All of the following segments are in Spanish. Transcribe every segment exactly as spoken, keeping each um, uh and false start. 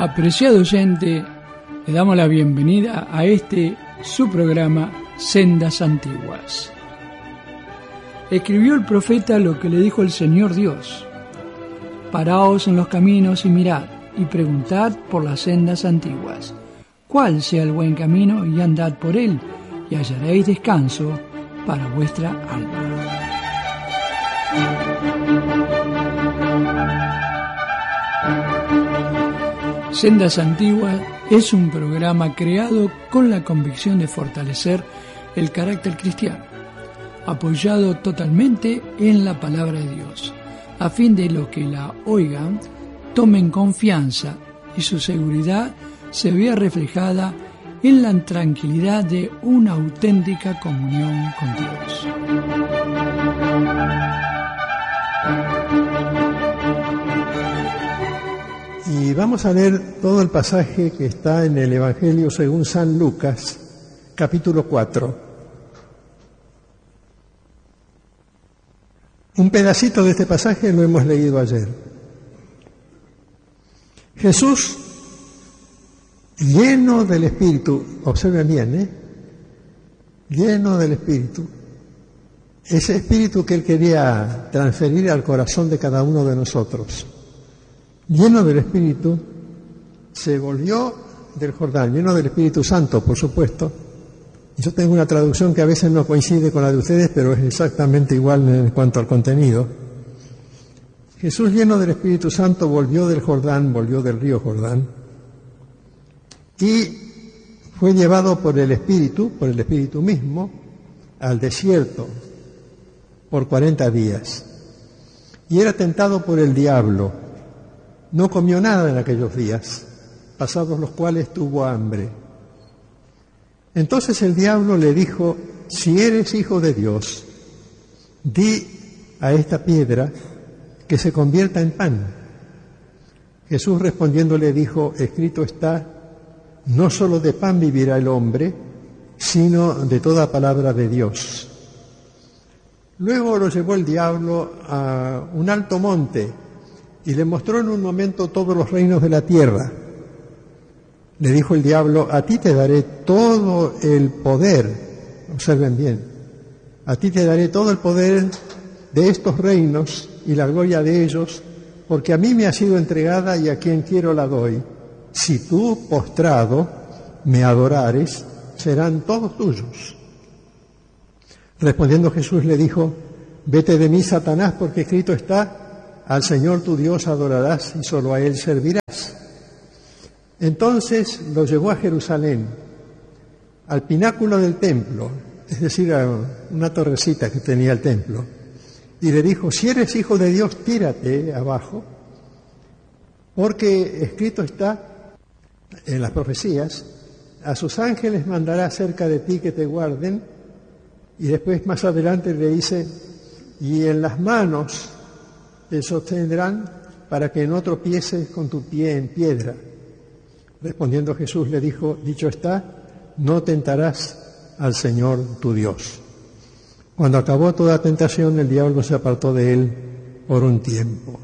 Apreciado oyente, le damos la bienvenida a este su programa Sendas Antiguas. Escribió el profeta lo que le dijo el Señor Dios: paraos en los caminos y mirad, y preguntad por las sendas antiguas, cuál sea el buen camino, y andad por él, y hallaréis descanso para vuestra alma. Sendas Antiguas es un programa creado con la convicción de fortalecer el carácter cristiano, apoyado totalmente en la palabra de Dios, a fin de los que la oigan tomen confianza y su seguridad se vea reflejada en la tranquilidad de una auténtica comunión con Dios. Y vamos a leer todo el pasaje que está en el Evangelio según San Lucas, capítulo cuatro. Un pedacito de este pasaje lo hemos leído ayer. Jesús, lleno del Espíritu, observen bien, ¿eh? Lleno del Espíritu, ese Espíritu que Él quería transferir al corazón de cada uno de nosotros, lleno del Espíritu, se volvió del Jordán, lleno del Espíritu Santo, por supuesto. Yo tengo una traducción que a veces no coincide con la de ustedes, pero es exactamente igual en cuanto al contenido. Jesús, lleno del Espíritu Santo, volvió del Jordán, volvió del río Jordán, y fue llevado por el Espíritu, por el Espíritu mismo, al desierto por cuarenta días. Y era tentado por el diablo. No comió nada en aquellos días, pasados los cuales tuvo hambre. Entonces el diablo le dijo: si eres hijo de Dios, di a esta piedra que se convierta en pan. Jesús respondiendo le dijo: escrito está, no solo de pan vivirá el hombre, sino de toda palabra de Dios. Luego lo llevó el diablo a un alto monte y le mostró en un momento todos los reinos de la tierra. Le dijo el diablo: a ti te daré todo el poder, observen bien, a ti te daré todo el poder de estos reinos y la gloria de ellos, porque a mí me ha sido entregada y a quien quiero la doy. Si tú, postrado, me adorares, serán todos tuyos. Respondiendo Jesús le dijo: vete de mí, Satanás, porque escrito está, al Señor tu Dios adorarás y solo a Él servirás. Entonces lo llevó a Jerusalén, al pináculo del templo, es decir, a una torrecita que tenía el templo, y le dijo: si eres hijo de Dios, tírate abajo, porque escrito está en las profecías, a sus ángeles mandará cerca de ti que te guarden, y después más adelante le dice: y en las manos te sostendrán para que no tropieces con tu pie en piedra. Respondiendo Jesús le dijo: dicho está, no tentarás al Señor tu Dios. Cuando acabó toda tentación, el diablo se apartó de él por un tiempo.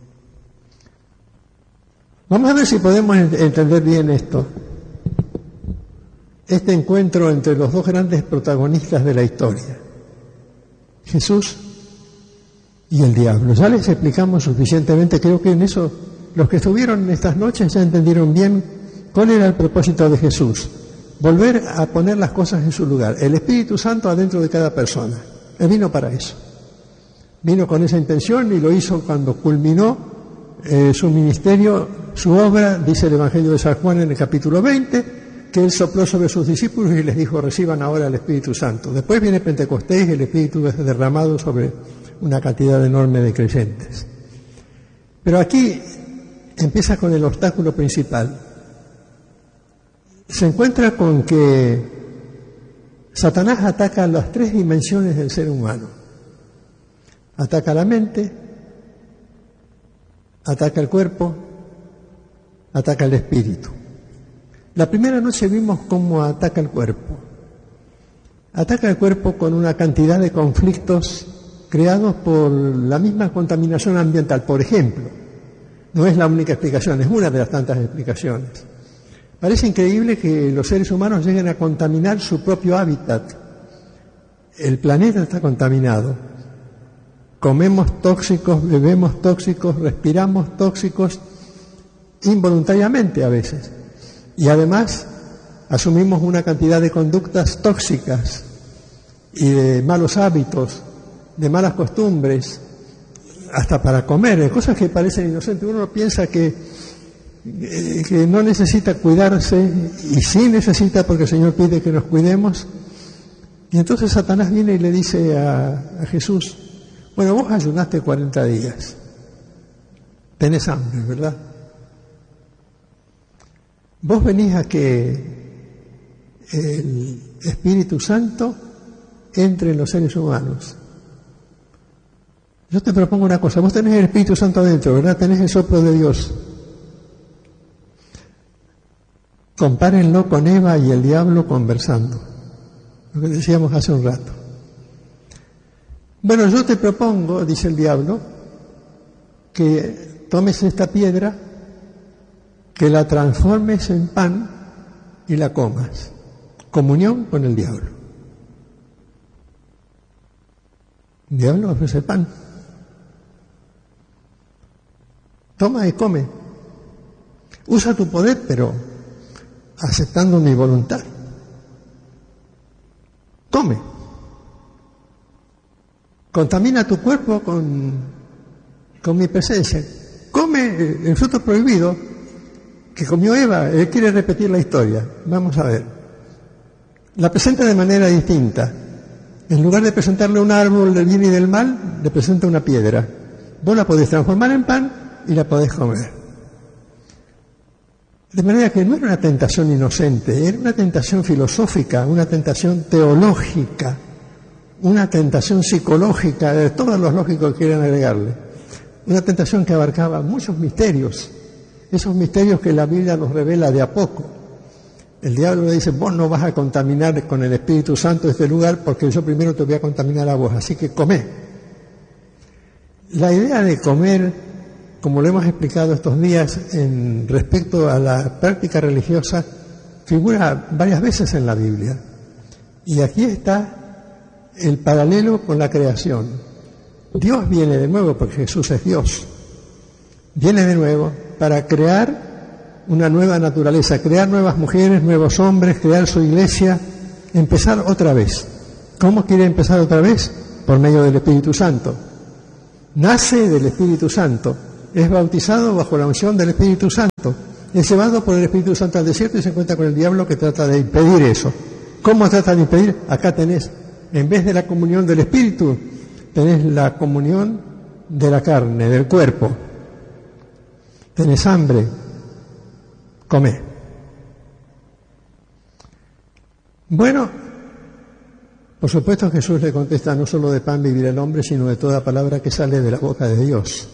Vamos a ver si podemos entender bien esto. Este encuentro entre los dos grandes protagonistas de la historia, Jesús y el diablo. Ya les explicamos suficientemente, creo que en eso los que estuvieron estas noches ya entendieron bien cuál era el propósito de Jesús: volver a poner las cosas en su lugar, el Espíritu Santo adentro de cada persona. Él vino para eso, vino con esa intención y lo hizo cuando culminó eh, su ministerio, su obra. Dice el Evangelio de San Juan en el capítulo veinte, que Él sopló sobre sus discípulos y les dijo: reciban ahora el Espíritu Santo. Después viene Pentecostés y el Espíritu es derramado sobre una cantidad enorme de creyentes. Pero aquí empieza con el obstáculo principal. Se encuentra con que Satanás ataca las tres dimensiones del ser humano. Ataca la mente, ataca el cuerpo, ataca el espíritu. La primera noche vimos cómo ataca el cuerpo. Ataca el cuerpo con una cantidad de conflictos creados por la misma contaminación ambiental. Por ejemplo, no es la única explicación, es una de las tantas explicaciones. Parece increíble que los seres humanos lleguen a contaminar su propio hábitat. El planeta está contaminado. Comemos tóxicos, bebemos tóxicos, respiramos tóxicos involuntariamente a veces. Y además asumimos una cantidad de conductas tóxicas y de malos hábitos, de malas costumbres, hasta para comer, cosas que parecen inocentes. Uno piensa que, que no necesita cuidarse, y sí necesita, porque el Señor pide que nos cuidemos. Y entonces Satanás viene y le dice a, a Jesús: bueno, vos ayunaste cuarenta días, tenés hambre, ¿verdad? Vos venís a que el Espíritu Santo entre en los seres humanos. Yo te propongo una cosa: vos tenés el Espíritu Santo adentro, ¿verdad? Tenés el soplo de Dios. Compárenlo con Eva y el diablo conversando, lo que decíamos hace un rato. Bueno, yo te propongo, dice el diablo, que tomes esta piedra, que la transformes en pan y la comas. Comunión con el diablo. El diablo ofrece pan. Toma y come. Usa tu poder, pero aceptando mi voluntad. Come. Contamina tu cuerpo con, con mi presencia. Come el fruto prohibido que comió Eva. Él quiere repetir la historia. Vamos a ver. La presenta de manera distinta. En lugar de presentarle un árbol del bien y del mal, le presenta una piedra. Vos la podés transformar en pan y la podés comer. De manera que no era una tentación inocente, era una tentación filosófica, una tentación teológica, una tentación psicológica, de todos los lógicos que quieren agregarle. Una tentación que abarcaba muchos misterios, esos misterios que la Biblia nos revela de a poco. El diablo le dice: vos no vas a contaminar con el Espíritu Santo este lugar, porque yo primero te voy a contaminar a vos, así que comé. La idea de comer, como lo hemos explicado estos días en respecto a la práctica religiosa, figura varias veces en la Biblia. Y aquí está el paralelo con la creación. Dios viene de nuevo, porque Jesús es Dios. Viene de nuevo para crear una nueva naturaleza, crear nuevas mujeres, nuevos hombres, crear su iglesia, empezar otra vez. ¿Cómo quiere empezar otra vez? Por medio del Espíritu Santo. Nace del Espíritu Santo, es bautizado bajo la unción del Espíritu Santo, es llevado por el Espíritu Santo al desierto y se encuentra con el diablo, que trata de impedir eso. ¿Cómo trata de impedir? Acá tenés, en vez de la comunión del Espíritu, tenés la comunión de la carne, del cuerpo. Tenés hambre, come. Bueno, por supuesto Jesús le contesta: no solo de pan vivirá el hombre, sino de toda palabra que sale de la boca de Dios.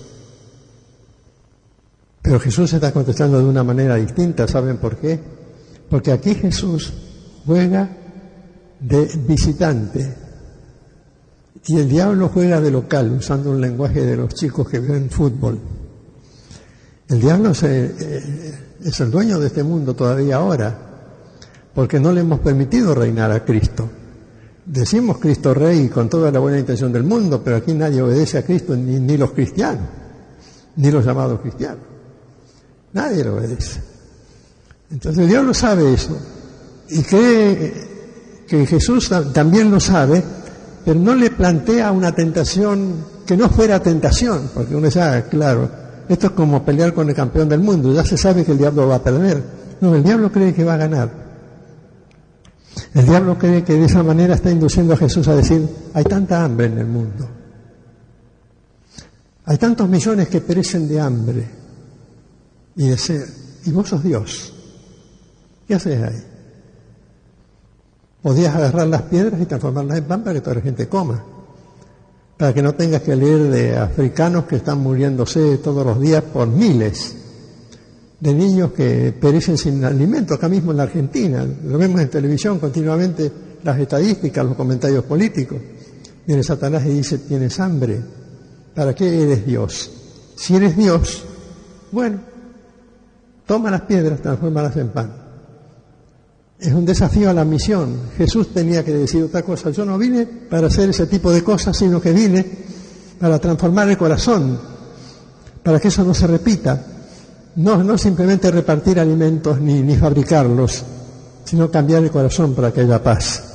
Pero Jesús está contestando de una manera distinta. ¿Saben por qué? Porque aquí Jesús juega de visitante y el diablo juega de local, usando un lenguaje de los chicos que ven fútbol. El diablo se, eh, es el dueño de este mundo todavía ahora, porque no le hemos permitido reinar a Cristo. Decimos Cristo Rey con toda la buena intención del mundo, pero aquí nadie obedece a Cristo, ni, ni los cristianos, ni los llamados cristianos. Nadie lo obedece. Entonces el diablo sabe eso y cree que Jesús también lo sabe, pero no le plantea una tentación que no fuera tentación, porque uno dice: ah, claro, esto es como pelear con el campeón del mundo, ya se sabe que el diablo va a perder. No, el diablo cree que va a ganar. El diablo cree que de esa manera está induciendo a Jesús a decir: hay tanta hambre en el mundo, hay tantos millones que perecen de hambre y de sed, y vos sos Dios. ¿Qué haces ahí? Podías agarrar las piedras y transformarlas en pan para que toda la gente coma, para que no tengas que leer de africanos que están muriéndose todos los días por miles, de niños que perecen sin alimento, acá mismo en la Argentina. Lo vemos en televisión continuamente, las estadísticas, los comentarios políticos. Viene Satanás y dice: tienes hambre, ¿para qué eres Dios? Si eres Dios, Bueno, toma las piedras, transfórmalas en pan. Es un desafío a la misión. Jesús tenía que decir otra cosa. Yo no vine para hacer ese tipo de cosas, sino que vine para transformar el corazón, para que eso no se repita. No, no simplemente repartir alimentos ni, ni fabricarlos, sino cambiar el corazón para que haya paz.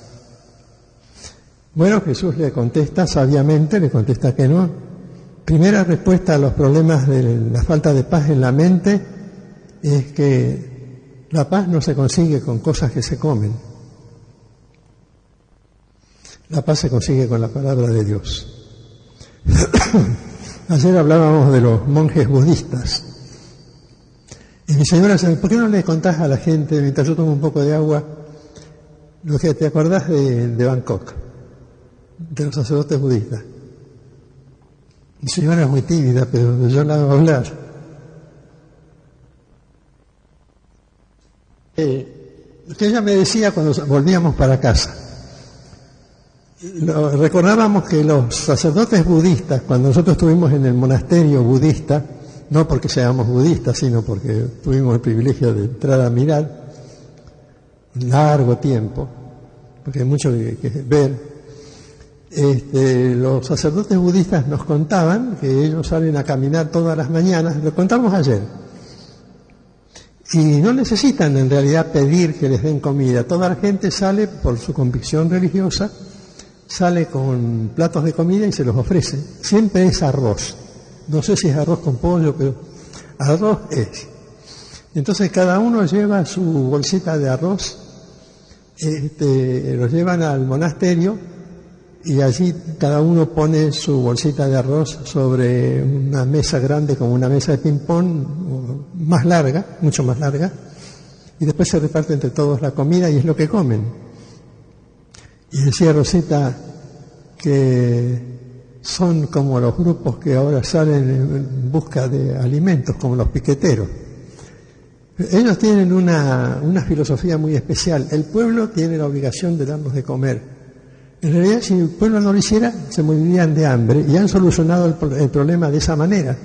Bueno, Jesús le contesta sabiamente, le contesta que no. Primera respuesta a los problemas de la falta de paz en la mente es que la paz no se consigue con cosas que se comen. La paz se consigue con la palabra de Dios. Ayer hablábamos de los monjes budistas. Y mi señora, ¿por qué no le contás a la gente, mientras yo tomo un poco de agua, lo que te acordás de, de Bangkok, de los sacerdotes budistas? Mi señora es muy tímida, pero yo la hago hablar. Eh, lo que ella me decía cuando volvíamos para casa. Lo, recordábamos que los sacerdotes budistas, cuando nosotros estuvimos en el monasterio budista, no porque seamos budistas, sino porque tuvimos el privilegio de entrar a mirar un largo tiempo, porque hay mucho que, que ver. Este, los sacerdotes budistas nos contaban que ellos salen a caminar todas las mañanas, lo contamos ayer, y no necesitan en realidad pedir que les den comida. Toda la gente sale por su convicción religiosa, sale con platos de comida y se los ofrece. Siempre es arroz. No sé si es arroz con pollo, pero arroz es. Entonces cada uno lleva su bolsita de arroz, este, lo llevan al monasterio y allí cada uno pone su bolsita de arroz sobre una mesa grande como una mesa de ping-pong, más larga, mucho más larga, y después se reparte entre todos la comida y es lo que comen. Y decía Rosita que son como los grupos que ahora salen en busca de alimentos, como los piqueteros. Ellos tienen una, una filosofía muy especial. El pueblo tiene la obligación de darnos de comer. En realidad, si el pueblo no lo hiciera, se morirían de hambre, y han solucionado el, el problema de esa manera.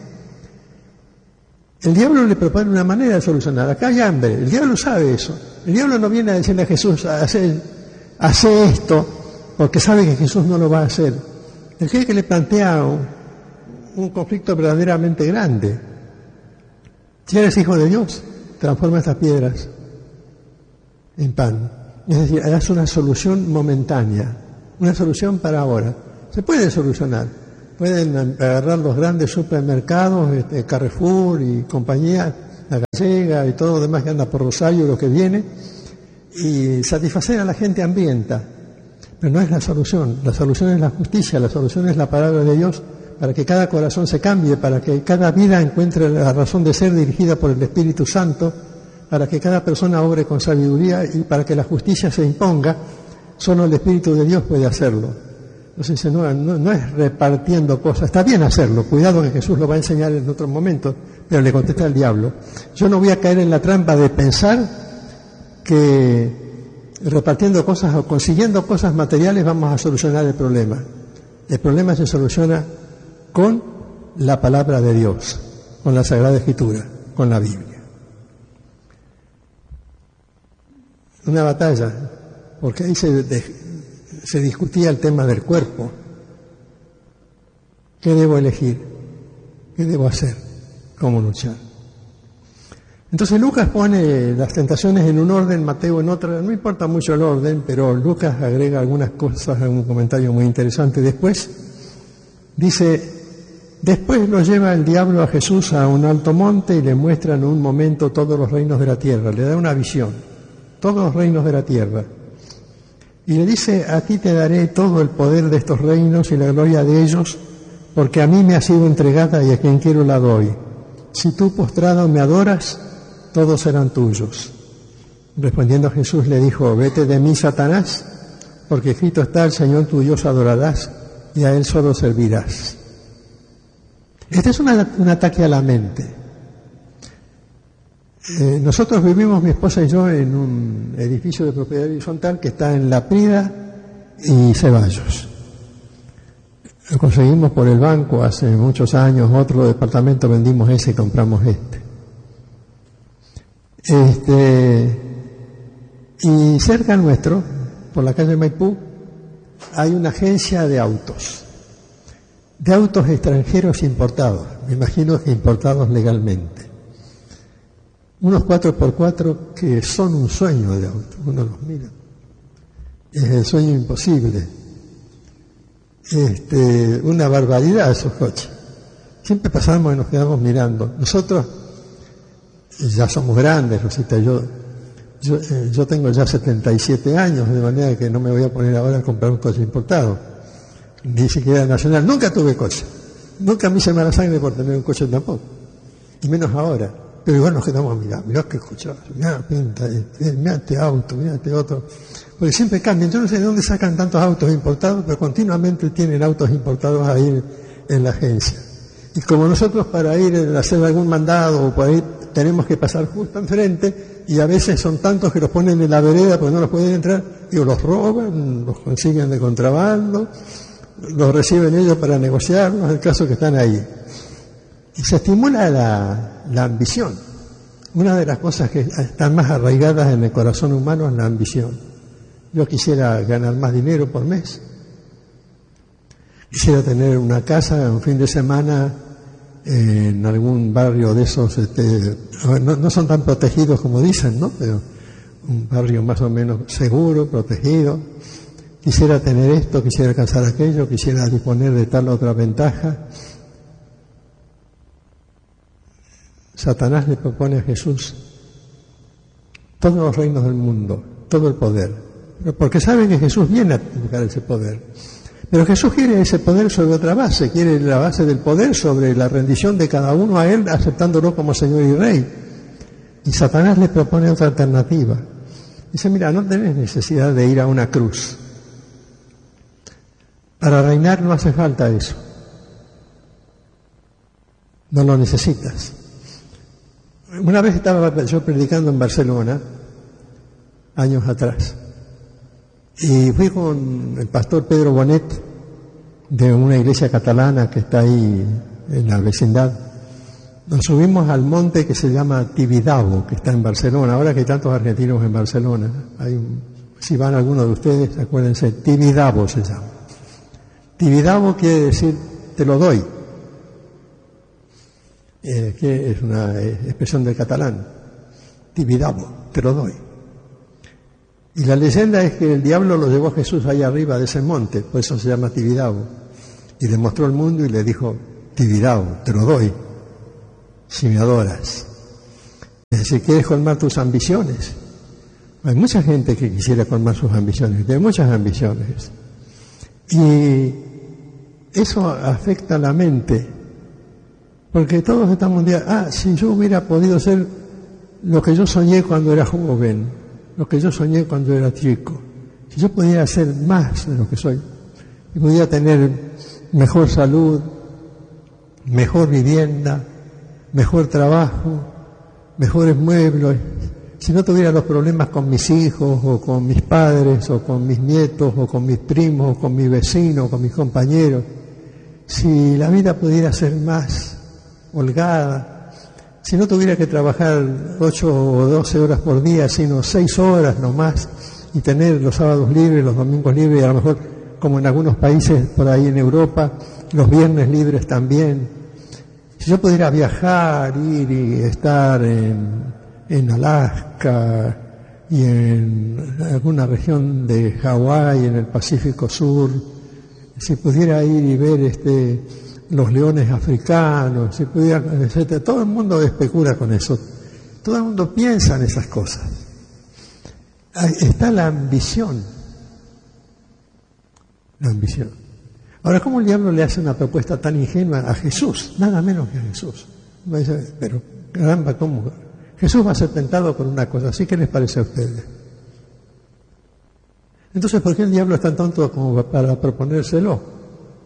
El diablo le propone una manera de solucionar. Acá hay hambre, el diablo sabe eso. El diablo no viene a decirle a Jesús, hace, hace esto, porque sabe que Jesús no lo va a hacer. El que, que le plantea un, un conflicto verdaderamente grande. Si eres hijo de Dios, transforma estas piedras en pan. Es decir, haz una solución momentánea, una solución para ahora. Se puede solucionar. Pueden agarrar los grandes supermercados, este, Carrefour y compañía, la Gallega y todo lo demás que anda por Rosario, lo que viene, y satisfacer a la gente hambrienta. Pero no es la solución. La solución es la justicia, la solución es la palabra de Dios, para que cada corazón se cambie, para que cada vida encuentre la razón de ser dirigida por el Espíritu Santo, para que cada persona obre con sabiduría y para que la justicia se imponga. Solo el Espíritu de Dios puede hacerlo. Entonces no, no, no es repartiendo cosas. Está bien hacerlo, cuidado que Jesús lo va a enseñar en otro momento, pero le contesta al diablo: yo no voy a caer en la trampa de pensar que repartiendo cosas o consiguiendo cosas materiales vamos a solucionar el problema. El problema se soluciona con la palabra de Dios, con la Sagrada Escritura, con la Biblia. Una batalla, porque ahí se, de, se discutía el tema del cuerpo. ¿Qué debo elegir? ¿Qué debo hacer? ¿Cómo luchar? Entonces Lucas pone las tentaciones en un orden, Mateo en otra. No importa mucho el orden, pero Lucas agrega algunas cosas, un comentario muy interesante. Después dice: después lo lleva el diablo a Jesús a un alto monte y le muestra en un momento todos los reinos de la tierra. Le da una visión, todos los reinos de la tierra. Y le dice: a ti te daré todo el poder de estos reinos y la gloria de ellos, porque a mí me ha sido entregada y a quien quiero la doy. Si tú postrado me adoras, todos serán tuyos. Respondiendo Jesús le dijo: vete de mí, Satanás, porque escrito está: el Señor tu Dios adorarás y a Él solo servirás. Este es una, un ataque a la mente. Eh, nosotros vivimos, mi esposa y yo, en un edificio de propiedad horizontal que está en La Prida y Ceballos. Lo conseguimos por el banco hace muchos años, otro departamento vendimos ese y compramos este. Este, y cerca nuestro, por la calle Maipú, hay una agencia de autos, de autos extranjeros importados, me imagino que importados legalmente. Unos cuatro por cuatro que son un sueño de auto, uno los mira. Es el sueño imposible. Este, una barbaridad esos coches. Siempre pasamos y nos quedamos mirando. Nosotros ya somos grandes, Rosita, yo, yo, eh, yo tengo ya setenta y siete años, de manera que no me voy a poner ahora a comprar un coche importado, ni siquiera nacional. Nunca tuve coche, nunca me hice mala sangre por tener un coche tampoco, y menos ahora. Pero igual nos quedamos mirando, mirá qué coche, mirá la pinta, mirá este auto, mirá este otro, porque siempre cambian. Yo no sé de dónde sacan tantos autos importados, pero continuamente tienen autos importados ahí en la agencia. Y como nosotros para ir a hacer algún mandado o por ahí tenemos que pasar justo enfrente, y a veces son tantos que los ponen en la vereda porque no los pueden entrar, y o los roban, los consiguen de contrabando, los reciben ellos para negociarlos, es el caso que están ahí. Y se estimula la, la ambición. Una de las cosas que están más arraigadas en el corazón humano es la ambición. Yo quisiera ganar más dinero por mes, quisiera tener una casa un fin de semana en algún barrio de esos, este, no, no son tan protegidos como dicen, ¿no? Pero un barrio más o menos seguro, protegido. Quisiera tener esto, quisiera alcanzar aquello, quisiera disponer de tal otra ventaja. Satanás le propone a Jesús todos los reinos del mundo, todo el poder, porque saben que Jesús viene a buscar ese poder. Pero Jesús quiere ese poder sobre otra base, quiere la base del poder sobre la rendición de cada uno a Él, aceptándolo como Señor y Rey. Y Satanás le propone otra alternativa. Dice, mira, no tenés necesidad de ir a una cruz. Para reinar no hace falta eso. No lo necesitas. Una vez estaba yo predicando en Barcelona, años atrás, y fui con el pastor Pedro Bonet, de una iglesia catalana que está ahí en la vecindad. Nos subimos al monte que se llama Tibidabo, que está en Barcelona, ahora que hay tantos argentinos en Barcelona. Hay un, si van algunos de ustedes, acuérdense, Tibidabo se llama. Tibidabo quiere decir, te lo doy. Eh, que es una eh, expresión del catalán. Tibidabo, te lo doy. Y la leyenda es que el diablo lo llevó a Jesús allá arriba de ese monte, por eso se llama Tibidabo, y le mostró el mundo y le dijo, Tibidabo, te lo doy, si me adoras. Es decir, ¿quieres colmar tus ambiciones? Hay mucha gente que quisiera colmar sus ambiciones, tiene muchas ambiciones. Y eso afecta a la mente, porque todos estamos un día, ah, si yo hubiera podido ser lo que yo soñé cuando era joven, lo que yo soñé cuando era chico, si yo pudiera hacer más de lo que soy, y pudiera tener mejor salud, mejor vivienda, mejor trabajo, mejores muebles, si no tuviera los problemas con mis hijos, o con mis padres, o con mis nietos, o con mis primos, o con mis vecinos, o con mis compañeros, si la vida pudiera ser más holgada, si no tuviera que trabajar ocho o doce horas por día, sino seis horas nomás, y tener los sábados libres, los domingos libres, y a lo mejor, como en algunos países por ahí en Europa, los viernes libres también. Si yo pudiera viajar, ir y estar en, en Alaska y en alguna región de Hawái, en el Pacífico Sur, si pudiera ir y ver este los leones africanos, si pudiera, etcétera. Todo el mundo especula con eso, todo el mundo piensa en esas cosas. Ahí está la ambición, la ambición. Ahora, ¿cómo el diablo le hace una propuesta tan ingenua a Jesús? Nada menos que a Jesús. Pero, caramba, ¿cómo? Jesús va a ser tentado por una cosa así, ¿qué les parece a ustedes? Entonces, ¿por qué el diablo es tan tonto como para proponérselo?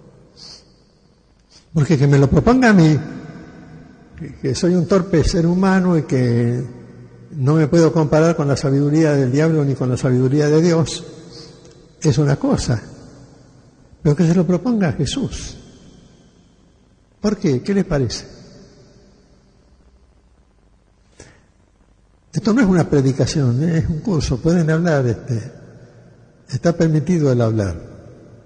Porque que me lo proponga a mí, que, que soy un torpe ser humano y que no me puedo comparar con la sabiduría del diablo ni con la sabiduría de Dios, es una cosa. pero que se lo proponga a Jesús. ¿Por qué? ¿Qué les parece? Esto no es una predicación, ¿eh? Es un curso, pueden hablar, este, está permitido el hablar.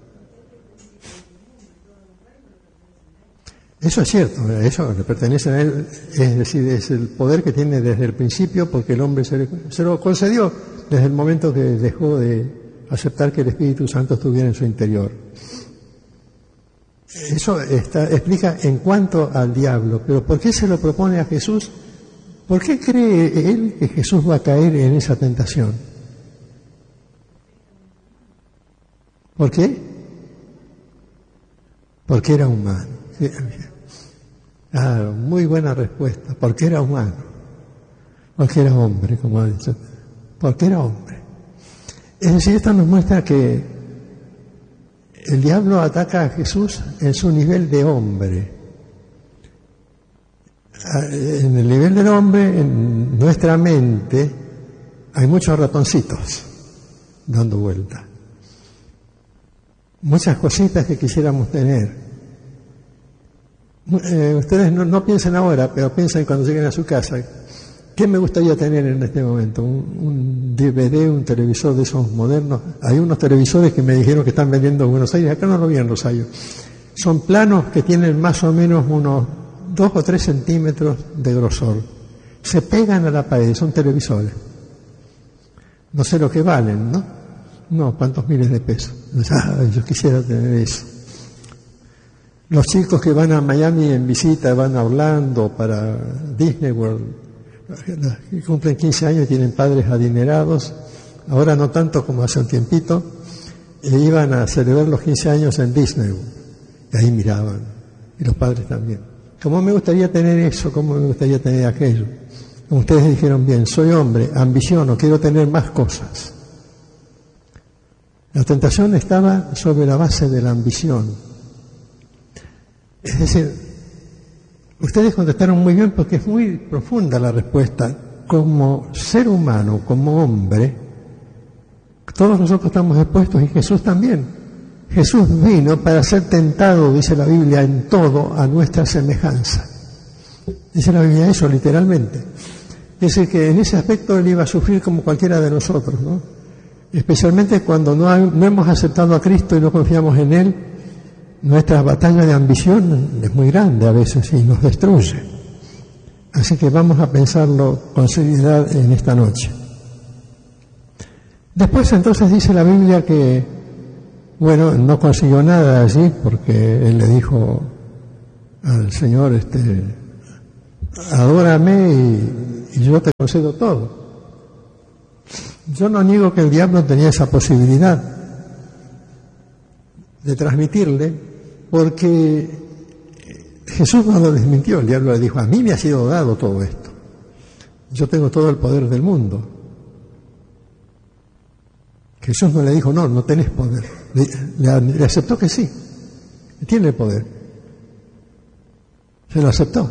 Eso es cierto, eso le pertenece a él, es decir, es el poder que tiene desde el principio, porque el hombre se, le, se lo concedió desde el momento que dejó de aceptar que el Espíritu Santo estuviera en su interior. Eso está, explica en cuanto al diablo, pero ¿por qué se lo propone a Jesús? ¿Por qué cree él que Jesús va a caer en esa tentación? ¿Por qué? Porque era humano. Claro, muy buena respuesta. Porque era humano. Porque era hombre, como ha dicho. Porque era hombre. Es decir, esto nos muestra que el diablo ataca a Jesús en su nivel de hombre. En el nivel del hombre, en nuestra mente, hay muchos ratoncitos dando vuelta. Muchas cositas que quisiéramos tener. Eh, ustedes no, no piensen ahora, pero piensen cuando lleguen a su casa. ¿Qué me gustaría tener en este momento? Un, un D V D, un televisor de esos modernos. Hay unos televisores que me dijeron que están vendiendo en Buenos Aires. Acá no lo vi en Rosario. Son planos que tienen más o menos unos dos o tres centímetros de grosor. Se pegan a la pared, son televisores. No sé lo que valen, ¿no? No, cuántos miles de pesos. Ah, yo quisiera tener eso. Los chicos que van a Miami en visita, van a Orlando para Disney World, que cumplen quince años y tienen padres adinerados, ahora no tanto como hace un tiempito, e iban a celebrar los quince años en Disney World. Y ahí miraban, y los padres también. ¿Cómo me gustaría tener eso? ¿Cómo me gustaría tener aquello? Como ustedes dijeron bien, soy hombre, ambiciono, quiero tener más cosas. La tentación estaba sobre la base de la ambición. Es decir, ustedes contestaron muy bien porque es muy profunda la respuesta. Como ser humano, como hombre, todos nosotros estamos expuestos y Jesús también. Jesús vino para ser tentado, dice la Biblia, en todo a nuestra semejanza. Dice la Biblia eso literalmente. Es decir, que en ese aspecto Él iba a sufrir como cualquiera de nosotros, ¿no? Especialmente cuando no, hay, no hemos aceptado a Cristo y no confiamos en Él. Nuestra batalla de ambición es muy grande a veces y nos destruye. Así que vamos a pensarlo con seriedad en esta noche. Después entonces dice la Biblia que, bueno, no consiguió nada allí porque él le dijo al Señor, este, adórame y, y yo te concedo todo. Yo no niego que el diablo tenía esa posibilidad de transmitirle, porque Jesús no lo desmintió. El diablo le dijo, a mí me ha sido dado todo esto. Yo tengo todo el poder del mundo. Jesús no le dijo, no, no tenés poder. Le, le, le aceptó que sí, tiene poder. Se lo aceptó.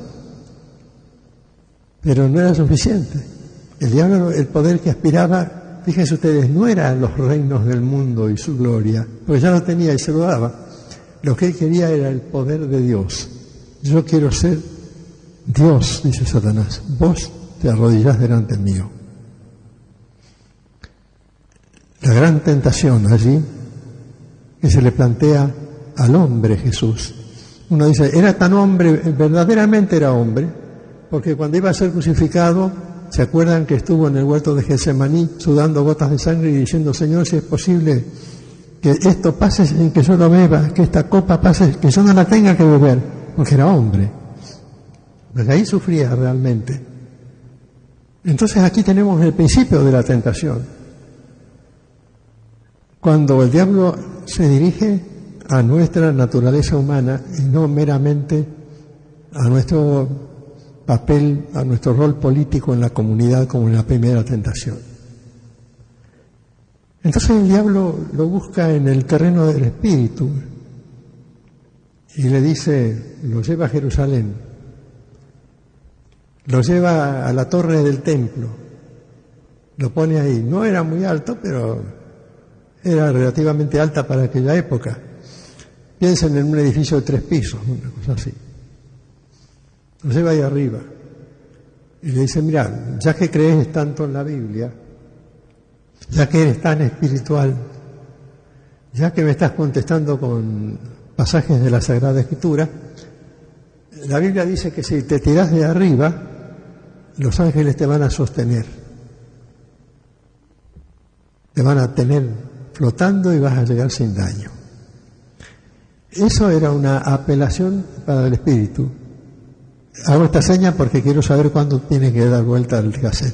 Pero no era suficiente. El diablo, el poder que aspiraba, fíjense ustedes, no eran los reinos del mundo y su gloria, porque ya lo tenía y se lo daba. Lo que él quería era el poder de Dios. Yo quiero ser Dios, dice Satanás. Vos te arrodillás delante mío. La gran tentación allí que se le plantea al hombre Jesús. Uno dice, era tan hombre, verdaderamente era hombre, porque cuando iba a ser crucificado, ¿se acuerdan que estuvo en el huerto de Getsemaní sudando gotas de sangre y diciendo, Señor, si es posible que esto pase sin que yo lo beba, que esta copa pase, que yo no la tenga que beber, porque era hombre. Porque ahí sufría realmente. Entonces aquí tenemos el principio de la tentación. Cuando el diablo se dirige a nuestra naturaleza humana y no meramente a nuestro papel, a nuestro rol político en la comunidad como en la primera tentación. Entonces el diablo lo busca en el terreno del espíritu y le dice, lo lleva a Jerusalén, lo lleva a la torre del templo, lo pone ahí. No era muy alto, pero era relativamente alta para aquella época. piensen en un edificio de tres pisos, una cosa así. Lo lleva ahí arriba y le dice, mira, ya que crees tanto en la Biblia, ya que eres tan espiritual, ya que me estás contestando con pasajes de la Sagrada Escritura, la Biblia dice que si te tirás de arriba, los ángeles te van a sostener, te van a tener flotando y vas a llegar sin daño. Eso era una apelación para el espíritu. Hago esta seña porque quiero saber cuándo tiene que dar vuelta el cassette.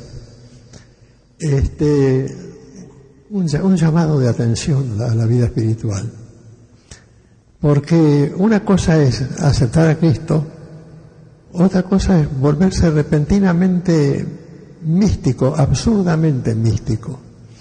Este, un, un llamado de atención a la vida espiritual. Porque una cosa es aceptar a Cristo, otra cosa es volverse repentinamente místico, absurdamente místico.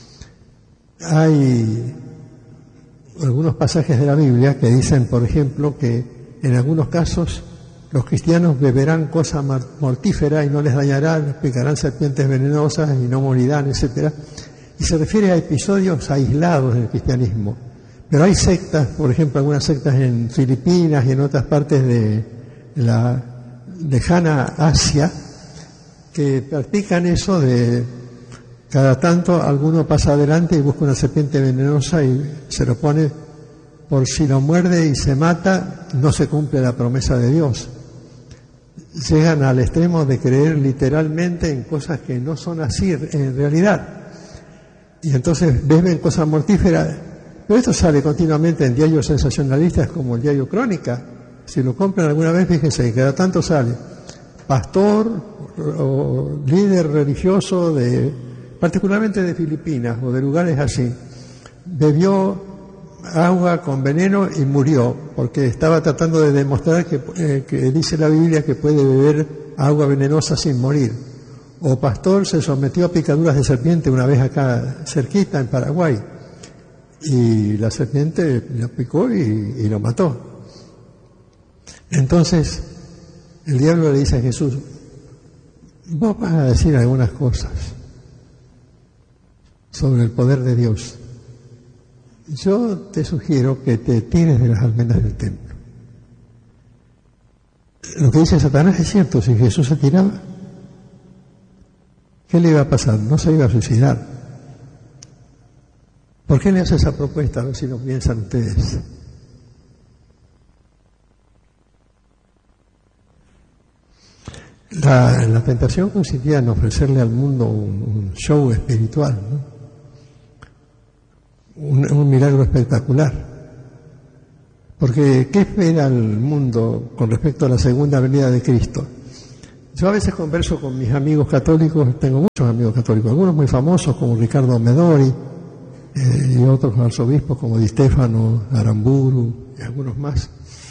Hay algunos pasajes de la Biblia que dicen, por ejemplo, que en algunos casos los cristianos beberán cosa mortífera y no les dañarán, picarán serpientes venenosas y no morirán, etcétera. Y se refiere a episodios aislados del cristianismo. Pero hay sectas, por ejemplo, algunas sectas en Filipinas y en otras partes de la lejana Asia, que practican eso de cada tanto alguno pasa adelante y busca una serpiente venenosa y se lo pone por si lo muerde y se mata, no se cumple la promesa de Dios. Llegan al extremo de creer literalmente en cosas que no son así en realidad. Y entonces beben cosas mortíferas. Pero esto sale continuamente en diarios sensacionalistas como el diario Crónica. Si lo compran alguna vez, fíjense que cada tanto sale pastor o líder religioso de, particularmente de Filipinas o de lugares así, bebió agua con veneno y murió porque estaba tratando de demostrar que, eh, que dice la Biblia que puede beber agua venenosa sin morir. O pastor se sometió a picaduras de serpiente una vez acá cerquita en Paraguay y la serpiente lo picó y, y lo mató. Entonces el diablo le dice a Jesús, vos vas a decir algunas cosas sobre el poder de Dios. Yo te sugiero que te tires de las almenas del templo. Lo que dice Satanás es cierto. Si Jesús se tiraba, ¿qué le iba a pasar? No se iba a suicidar. ¿Por qué le hace esa propuesta? A ver si lo piensan ustedes. La, la tentación consistía en ofrecerle al mundo un, un show espiritual, ¿no? Un, un milagro espectacular. Porque ¿qué espera el mundo con respecto a la segunda venida de Cristo? Yo a veces converso con mis amigos católicos, tengo muchos amigos católicos, algunos muy famosos como Ricardo Medori eh, y otros arzobispos como Di Stefano, Aramburu y algunos más.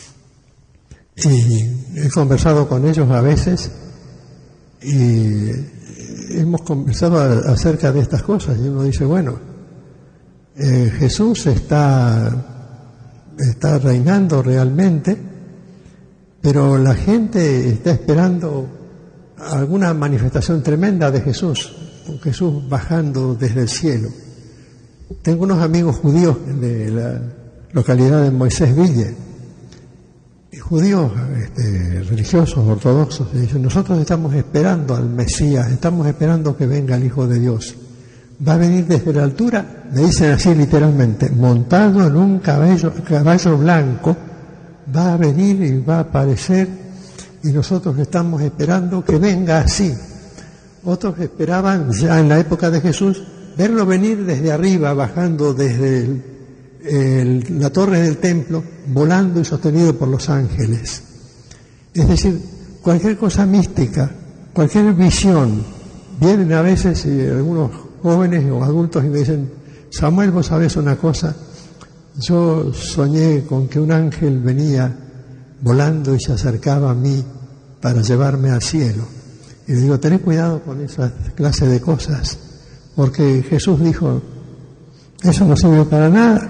Y he conversado con ellos a veces y hemos conversado a, acerca de estas cosas y uno dice, bueno, Eh, Jesús está, está reinando realmente, pero la gente está esperando alguna manifestación tremenda de Jesús, Jesús bajando desde el cielo. Tengo unos amigos judíos de la localidad de Moisés Ville, judíos este, religiosos, ortodoxos, y dicen, nosotros estamos esperando al Mesías, estamos esperando que venga el Hijo de Dios. Va a venir desde la altura, me dicen así literalmente, montado en un caballo, caballo blanco, va a venir y va a aparecer y nosotros estamos esperando que venga así. Otros esperaban ya en la época de Jesús verlo venir desde arriba, bajando desde el, el, la torre del templo, volando y sostenido por los ángeles. Es decir, cualquier cosa mística, cualquier visión, vienen a veces y algunos jóvenes o adultos y me dicen, Samuel, vos sabés una cosa, yo soñé con que un ángel venía volando y se acercaba a mí para llevarme al cielo. Y le digo, tened cuidado con esa clase de cosas, porque Jesús dijo, eso no sirve para nada.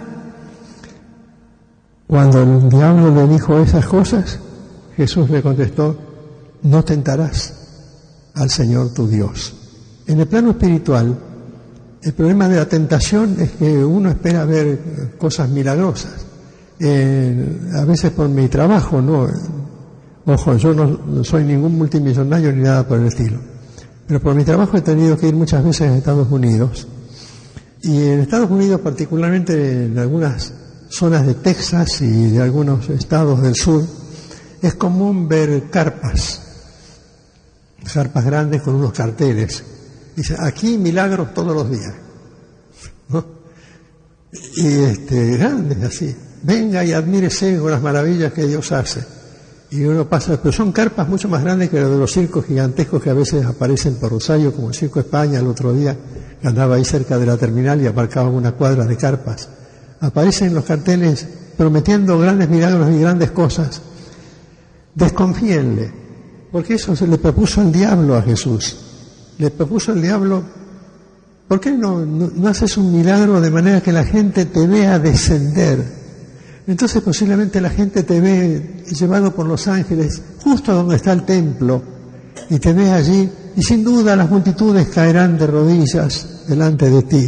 Cuando el diablo le dijo esas cosas, Jesús le contestó, no tentarás al Señor tu Dios. En el plano espiritual, el problema de la tentación es que uno espera ver cosas milagrosas. eh, a veces por mi trabajo, no, ojo, yo no soy ningún multimillonario ni nada por el estilo, pero por mi trabajo he tenido que ir muchas veces a Estados Unidos, y en Estados Unidos, particularmente en algunas zonas de Texas y de algunos estados del sur, es común ver carpas, carpas grandes con unos carteles. Dice, aquí milagros todos los días, ¿no? Y este, grandes así, venga y admírese con las maravillas que Dios hace. Y uno pasa, pero son carpas mucho más grandes que los de los circos gigantescos que a veces aparecen por Rosario, como el Circo España el otro día, que andaba ahí cerca de la terminal y aparcaba una cuadra de carpas. Aparecen los carteles prometiendo grandes milagros y grandes cosas. Desconfíenle, porque eso se le propuso el diablo a Jesús. Le propuso el diablo, ¿por qué no, no, no haces un milagro de manera que la gente te vea descender? Entonces posiblemente la gente te ve llevado por los ángeles justo donde está el templo y te ve allí y sin duda las multitudes caerán de rodillas delante de ti.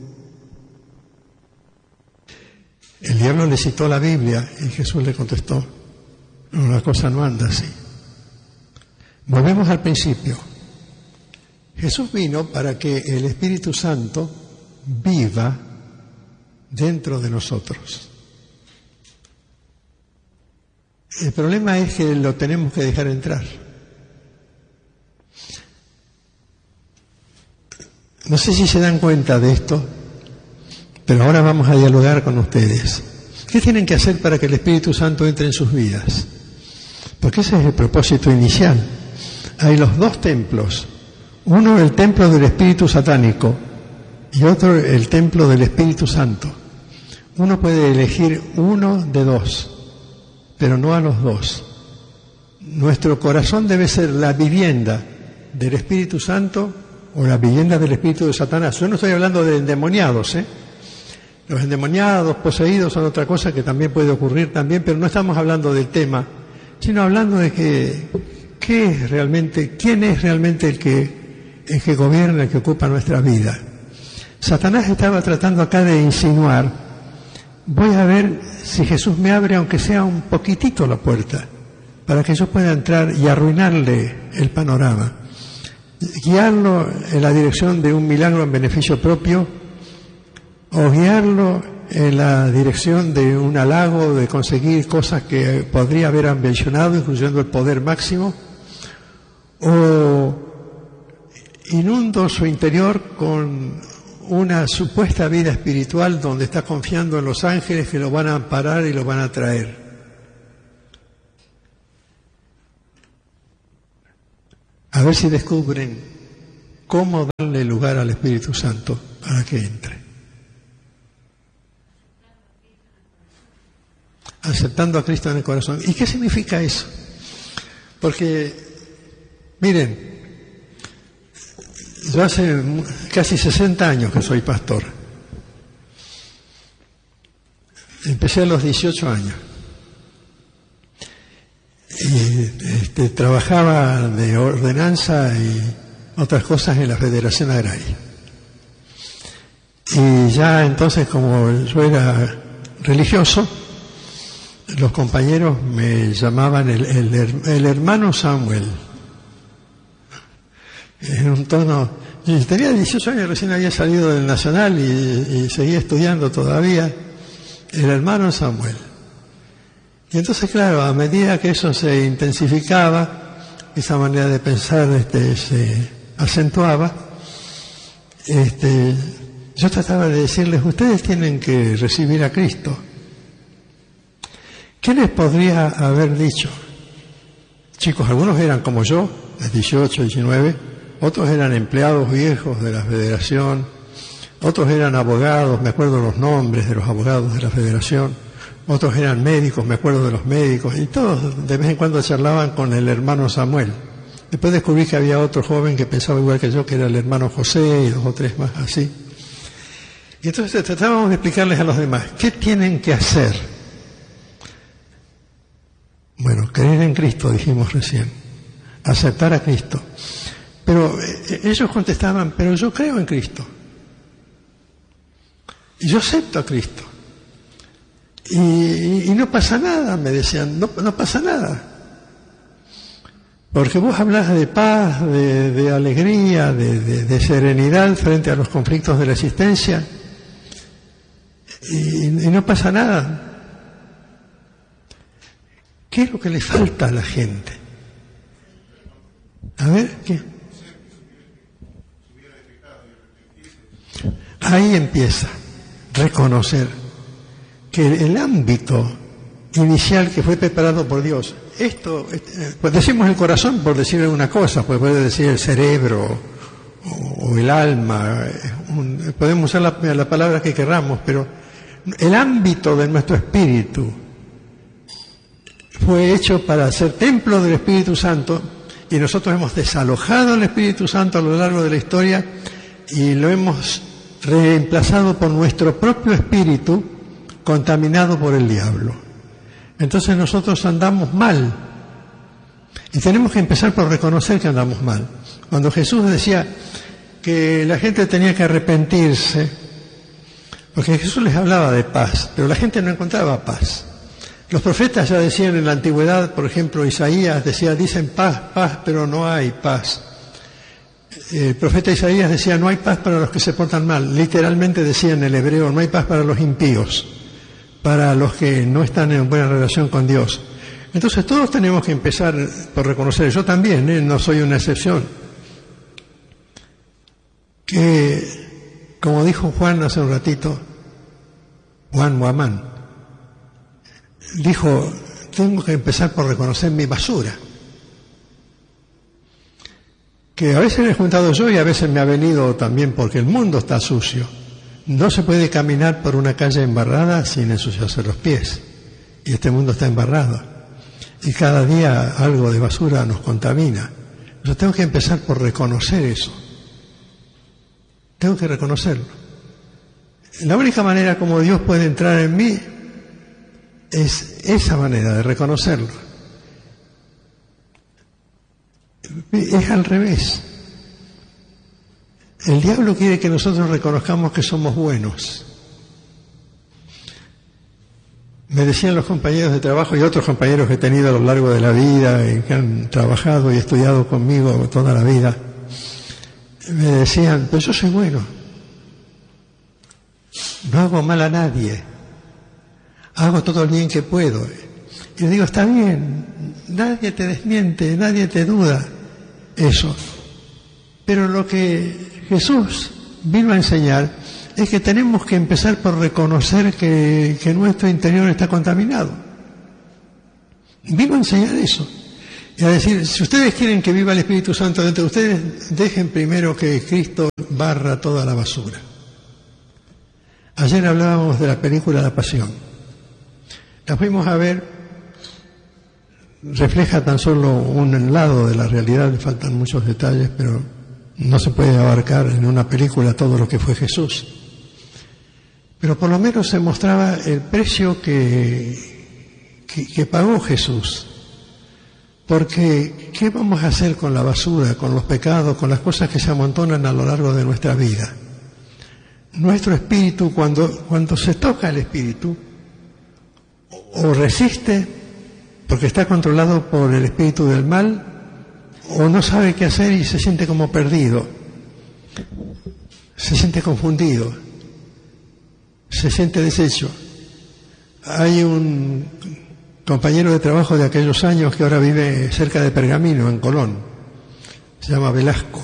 El diablo le citó la Biblia y Jesús le contestó, no, la cosa no anda así. Volvemos al principio. Jesús vino para que el Espíritu Santo viva dentro de nosotros. El problema es que lo tenemos que dejar entrar. No sé si se dan cuenta de esto, pero ahora vamos a dialogar con ustedes. ¿Qué tienen que hacer para que el Espíritu Santo entre en sus vidas? Porque ese es el propósito inicial. Hay los dos templos. Uno el templo del espíritu satánico y otro el templo del Espíritu Santo. Uno puede elegir uno de dos, pero no a los dos. Nuestro corazón debe ser la vivienda del Espíritu Santo o la vivienda del espíritu de Satanás. Yo no estoy hablando de endemoniados, ¿eh? Los endemoniados, poseídos son otra cosa que también puede ocurrir también, pero no estamos hablando del tema, sino hablando de que ¿qué es realmente, quién es realmente el que, el que gobierna, el que ocupa nuestra vida? Satanás estaba tratando acá de insinuar, voy a ver si Jesús me abre aunque sea un poquitito la puerta, para que yo pueda entrar y arruinarle el panorama, guiarlo en la dirección de un milagro en beneficio propio, o guiarlo en la dirección de un halago, de conseguir cosas que podría haber ambicionado, incluyendo el poder máximo, o inundo su interior con una supuesta vida espiritual donde está confiando en los ángeles que lo van a amparar y lo van a traer. A ver si descubren cómo darle lugar al Espíritu Santo para que entre. Aceptando a Cristo en el corazón. ¿Y qué significa eso? Porque, miren, yo hace casi sesenta años que soy pastor. Empecé a los dieciocho años. Y este, trabajaba de ordenanza y otras cosas en la Federación Agraria. Y ya entonces, como yo era religioso, los compañeros me llamaban el, el, el hermano Samuel. En un tono... Yo tenía dieciocho años, recién había salido del Nacional y, y seguía estudiando todavía. El hermano Samuel. Y entonces, claro, a medida que eso se intensificaba, esa manera de pensar este, se acentuaba, este, yo trataba de decirles, ustedes tienen que recibir a Cristo. ¿Qué les podría haber dicho? Chicos, algunos eran como yo, de dieciocho, diecinueve, otros eran empleados viejos de la Federación, otros eran abogados, me acuerdo los nombres de los abogados de la Federación, otros eran médicos, me acuerdo de los médicos, y todos de vez en cuando charlaban con el hermano Samuel. Después descubrí que había otro joven que pensaba igual que yo, que era el hermano José, y dos o tres más así. Y entonces tratábamos de explicarles a los demás, ¿qué tienen que hacer? Bueno, creer en Cristo, dijimos recién, aceptar a Cristo. Pero eh, ellos contestaban, pero yo creo en Cristo. Y yo acepto a Cristo. Y, y, y no pasa nada, me decían, no, no pasa nada. Porque vos hablas de paz, de, de alegría, de, de, de serenidad frente a los conflictos de la existencia, y, y no pasa nada. ¿Qué es lo que le falta a la gente? A ver, ¿qué? Ahí empieza, reconocer que el ámbito inicial que fue preparado por Dios, esto, pues decimos el corazón por decir una cosa, pues puede decir el cerebro o, o el alma, un, podemos usar la, la palabra que queramos, pero el ámbito de nuestro espíritu fue hecho para ser templo del Espíritu Santo, y nosotros hemos desalojado al Espíritu Santo a lo largo de la historia y lo hemos reemplazado por nuestro propio espíritu contaminado por el diablo. Entonces nosotros andamos mal y tenemos que empezar por reconocer que andamos mal. Cuando Jesús decía que la gente tenía que arrepentirse, porque Jesús les hablaba de paz, pero la gente no encontraba paz. Los profetas ya decían en la antigüedad, por ejemplo, Isaías decía, dicen paz, paz, pero no hay paz. El profeta Isaías decía, no hay paz para los que se portan mal. Literalmente decía en el hebreo, no hay paz para los impíos, para los que no están en buena relación con Dios. Entonces todos tenemos que empezar por reconocer, yo también, ¿eh? No soy una excepción, que, como dijo Juan hace un ratito, Juan Muamán, dijo, tengo que empezar por reconocer mi basura, que a veces he juntado yo y a veces me ha venido también porque el mundo está sucio. No se puede caminar por una calle embarrada sin ensuciarse los pies, y este mundo está embarrado, y cada día algo de basura nos contamina. Yo tengo que empezar por reconocer eso, tengo que reconocerlo. La única manera como Dios puede entrar en mí es esa manera de reconocerlo. Es al revés. El diablo quiere que nosotros reconozcamos que somos buenos. Me decían los compañeros de trabajo y otros compañeros que he tenido a lo largo de la vida y que han trabajado y estudiado conmigo toda la vida, me decían, pues yo soy bueno, no hago mal a nadie, hago todo el bien que puedo. Y yo digo, está bien, nadie te desmiente, nadie te duda eso. Pero lo que Jesús vino a enseñar es que tenemos que empezar por reconocer que, que nuestro interior está contaminado. Vino a enseñar eso. Y a decir, si ustedes quieren que viva el Espíritu Santo dentro de ustedes, dejen primero que Cristo barra toda la basura. Ayer hablábamos de la película La Pasión. La fuimos a ver, refleja tan solo un lado de la realidad, le faltan muchos detalles, pero no se puede abarcar en una película todo lo que fue Jesús. Pero por lo menos se mostraba el precio que, que, que pagó Jesús. Porque, ¿qué vamos a hacer con la basura, con los pecados, con las cosas que se amontonan a lo largo de nuestra vida? Nuestro espíritu, cuando, cuando se toca el espíritu, o resiste porque está controlado por el espíritu del mal, o no sabe qué hacer y se siente como perdido, se siente confundido, se siente deshecho. Hay un compañero de trabajo de aquellos años que ahora vive cerca de Pergamino, en Colón, se llama Velasco.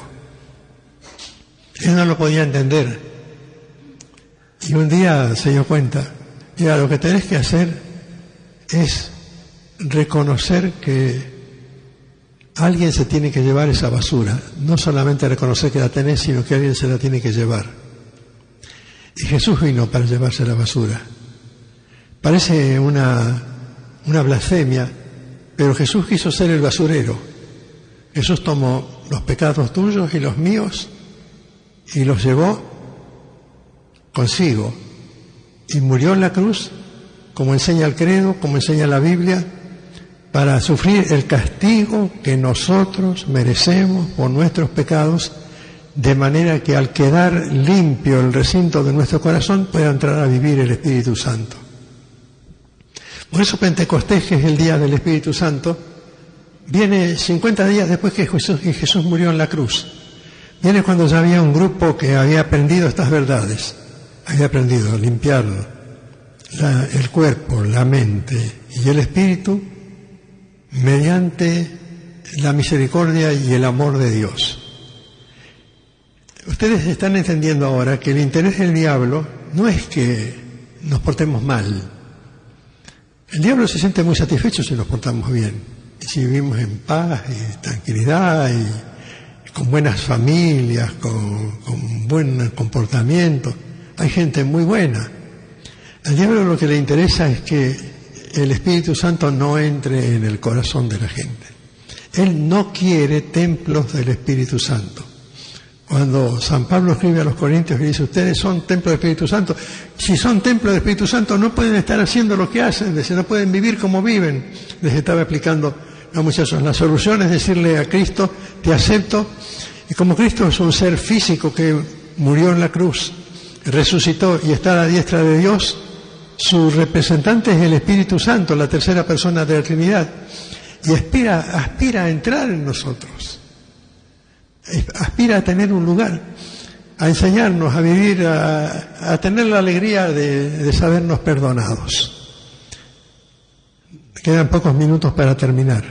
Él no lo podía entender y un día se dio cuenta, mira, lo que tenés que hacer es reconocer que alguien se tiene que llevar esa basura, no solamente reconocer que la tenés, sino que alguien se la tiene que llevar. Y Jesús vino para llevarse la basura. Parece una, una blasfemia, pero Jesús quiso ser el basurero. Jesús tomó los pecados tuyos y los míos y los llevó consigo y murió en la cruz, como enseña el credo, como enseña la Biblia, para sufrir el castigo que nosotros merecemos por nuestros pecados, de manera que al quedar limpio el recinto de nuestro corazón pueda entrar a vivir el Espíritu Santo. Por eso Pentecostés, que es el día del Espíritu Santo, viene cincuenta días después que Jesús, que Jesús murió en la cruz. Viene cuando ya había un grupo que había aprendido estas verdades, había aprendido a limpiar la, el cuerpo, la mente y el espíritu mediante la misericordia y el amor de Dios. Ustedes están entendiendo ahora que el interés del diablo no es que nos portemos mal. El diablo se siente muy satisfecho si nos portamos bien, y si vivimos en paz y tranquilidad y con buenas familias, con, con buen comportamiento. Hay gente muy buena. Al diablo lo que le interesa es que el Espíritu Santo no entre en el corazón de la gente. Él no quiere templos del Espíritu Santo. Cuando San Pablo escribe a los Corintios y dice, ustedes son templo del Espíritu Santo, si son templo del Espíritu Santo no pueden estar haciendo lo que hacen, no pueden vivir como viven. Les estaba explicando, no muchachos, la solución es decirle a Cristo, te acepto, y como Cristo es un ser físico que murió en la cruz, resucitó y está a la diestra de Dios, su representante es el Espíritu Santo, la tercera persona de la Trinidad, y aspira, aspira a entrar en nosotros. Aspira a tener un lugar, a enseñarnos, a vivir, a, a tener la alegría de, de sabernos perdonados. Quedan pocos minutos para terminar.